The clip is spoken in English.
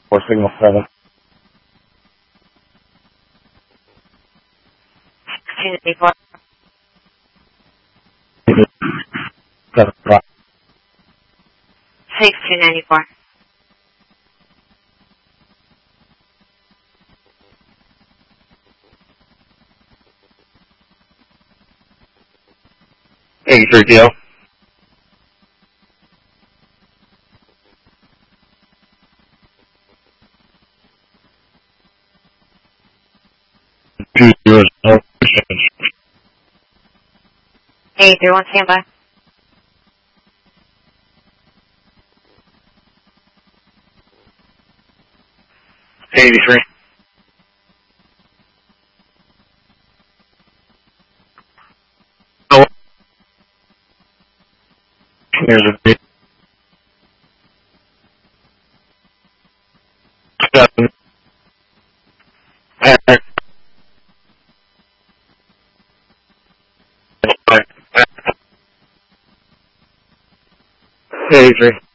4 signal 7. 1694. 7 o'clock. 6294. Eighty-three deal. Two zeros. 831 standby. Eighty-three. Oh. Here's a big 7. Alright. 83.